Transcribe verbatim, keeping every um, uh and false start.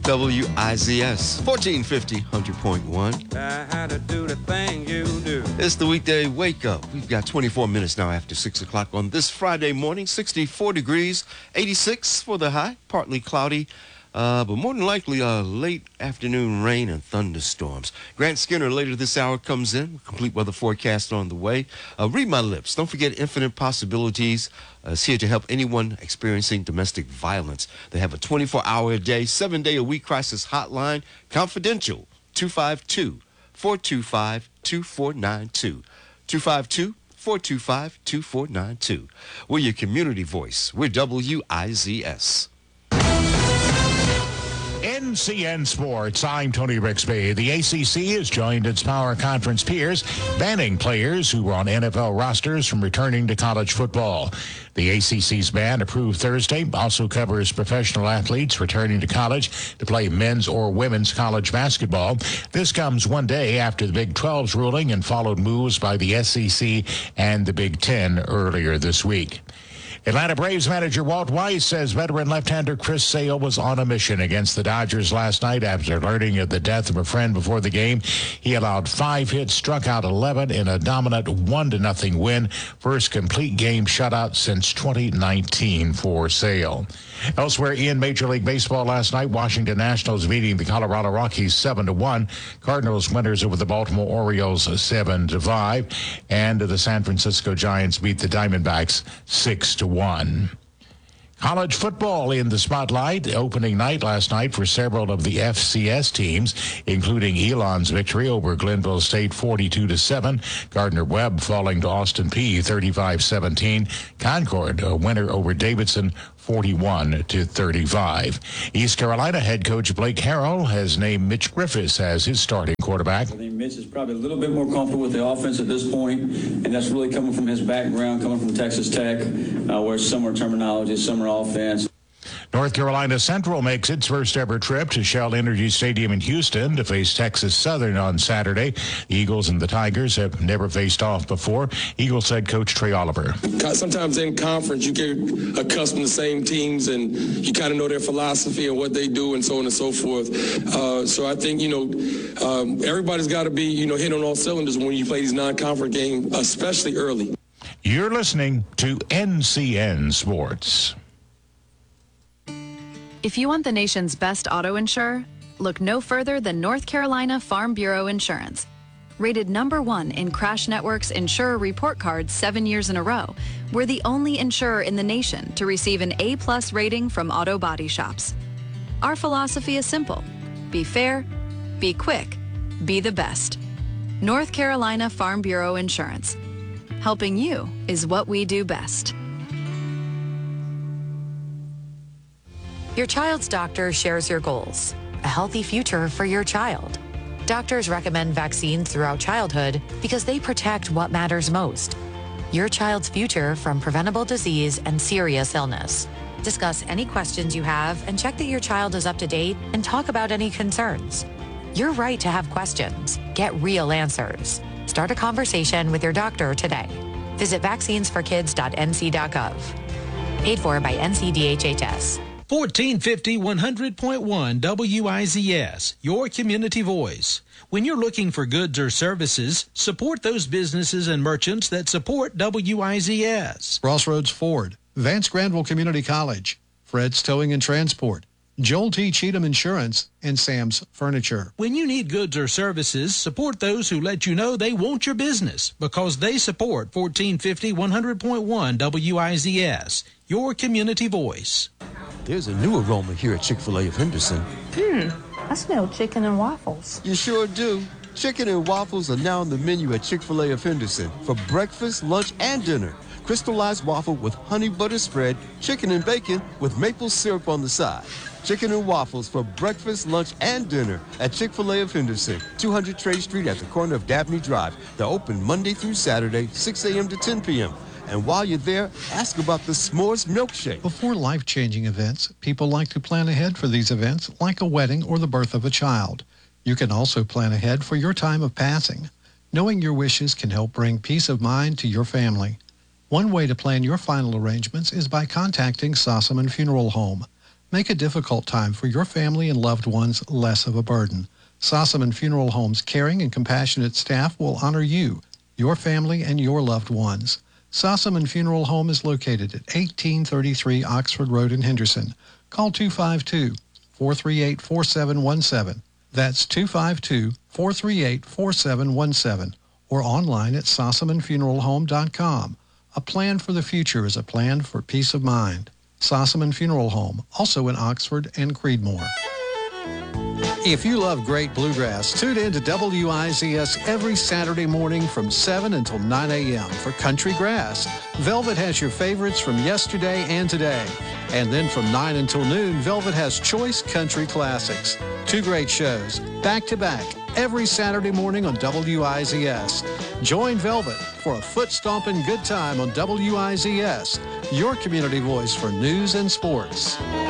W I Z S, fourteen fifty, one hundred point one. I had to do the thing you do. It's the weekday wake up. We've got twenty-four minutes now after six o'clock on this Friday morning. sixty-four degrees, eighty-six for the high, partly cloudy, uh, but more than likely uh, late afternoon rain and thunderstorms. Grant Skinner later this hour comes in. Complete weather forecast on the way. Uh, read my lips. Don't forget Infinite Possibilities uh, is here to help anyone experiencing domestic violence. They have a twenty-four hour a day, seven day a week crisis hotline. Confidential, two five two, four two five, two four nine two. two five two, four two five, two four nine two. We're your community voice. We're W I Z S. N C N Sports, I'm Tony Rixby. The A C C has joined its power conference peers, banning players who were on N F L rosters from returning to college football. The A C C's ban, approved Thursday, also covers professional athletes returning to college to play men's or women's college basketball. This comes one day after the Big twelve's ruling and followed moves by the S E C and the Big Ten earlier this week. Atlanta Braves manager Walt Weiss says veteran left-hander Chris Sale was on a mission against the Dodgers last night after learning of the death of a friend before the game. He allowed five hits, struck out eleven in a dominant one to nothing win. First complete game shutout since twenty nineteen for Sale. Elsewhere in Major League Baseball last night, Washington Nationals beating the Colorado Rockies seven to one. Cardinals winners over the Baltimore Orioles seven to five. And the San Francisco Giants beat the Diamondbacks six to one. College football in the spotlight. Opening night last night for several of the F C S teams, including Elon's victory over Glenville State forty-two to seven. Gardner-Webb falling to Austin Peay thirty-five seventeen. Concord, a winner over Davidson forty-one to thirty-five. East Carolina head coach Blake Harrell has named Mitch Griffiths as his starting quarterback. I think Mitch is probably a little bit more comfortable with the offense at this point, and that's really coming from his background, coming from Texas Tech, uh, where some are terminology, some are offense. North Carolina Central makes its first ever trip to Shell Energy Stadium in Houston to face Texas Southern on Saturday. The Eagles and the Tigers have never faced off before. Eagles head coach Trey Oliver. Sometimes in conference you get accustomed to the same teams and you kind of know their philosophy and what they do and so on and so forth. Uh, so I think, you know, um, everybody's got to be, you know, hit on all cylinders when you play these non-conference games, especially early. You're listening to N C N Sports. If you want the nation's best auto insurer, look no further than North Carolina Farm Bureau Insurance. Rated number one in Crash Network's Insurer Report Card seven years in a row, we're the only insurer in the nation to receive an A-plus rating from auto body shops. Our philosophy is simple. Be fair, be quick, be the best. North Carolina Farm Bureau Insurance. Helping you is what we do best. Your child's doctor shares your goals, a healthy future for your child. Doctors recommend vaccines throughout childhood because they protect what matters most, your child's future from preventable disease and serious illness. Discuss any questions you have and check that your child is up to date and talk about any concerns. You're right to have questions. Get real answers. Start a conversation with your doctor today. Visit vaccines for kids dot n c dot gov. Paid for by N C D H H S. fourteen fifty, one hundred point one W I Z S, your community voice. When you're looking for goods or services, support those businesses and merchants that support W I Z S. Crossroads Ford, Vance Granville Community College, Fred's Towing and Transport, Joel T. Cheatham Insurance, and Sam's Furniture. When you need goods or services, support those who let you know they want your business because they support fourteen fifty, one hundred point one W I Z S, your community voice. There's a new aroma here at Chick-fil-A of Henderson. Hmm, I smell chicken and waffles. You sure do. Chicken and waffles are now on the menu at Chick-fil-A of Henderson for breakfast, lunch, and dinner. Crystallized waffle with honey butter spread, chicken and bacon with maple syrup on the side. Chicken and waffles for breakfast, lunch, and dinner at Chick-fil-A of Henderson, two hundred Trade Street at the corner of Dabney Drive. They're open Monday through Saturday, six a.m. to ten p.m. And while you're there, ask about the S'mores Milkshake. Before life-changing events, people like to plan ahead for these events, like a wedding or the birth of a child. You can also plan ahead for your time of passing. Knowing your wishes can help bring peace of mind to your family. One way to plan your final arrangements is by contacting Sossaman Funeral Home. Make a difficult time for your family and loved ones less of a burden. Sossaman Funeral Home's caring and compassionate staff will honor you, your family, and your loved ones. Sossaman Funeral Home is located at eighteen thirty-three Oxford Road in Henderson. Call two five two, four three eight, four seven one seven. That's two five two, four three eight, four seven one seven. Or online at sossaman funeral home dot com. A plan for the future is a plan for peace of mind. Sossaman Funeral Home, also in Oxford and Creedmoor. If you love great bluegrass, tune in to W I Z S every Saturday morning from seven until nine a.m. for Country Grass. Velvet has your favorites from yesterday and today. And then from nine until noon, Velvet has Choice Country Classics. Two great shows, back to back, every Saturday morning on W I Z S. Join Velvet for a foot-stomping good time on W I Z S, your community voice for news and sports.